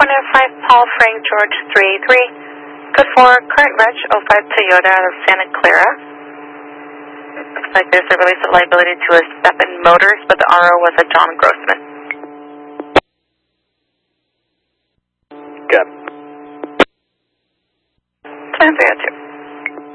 105 Paul Frank George 33. Code 4, current reg 05 Toyota out of Santa Clara. Looks like there's a release of liability to a Stepin Motors, but the RO was a John Grossman. Good. 1032.